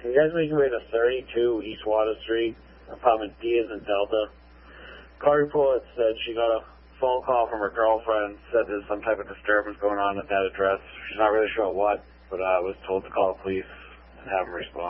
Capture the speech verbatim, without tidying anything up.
Can you guys make your way to thirty-two East Water Street, apartment D as in Delta? Car report said she got a phone call from her girlfriend, said there's some type of disturbance going on at that address. She's not really sure what, but I uh, was told to call the police and have them respond.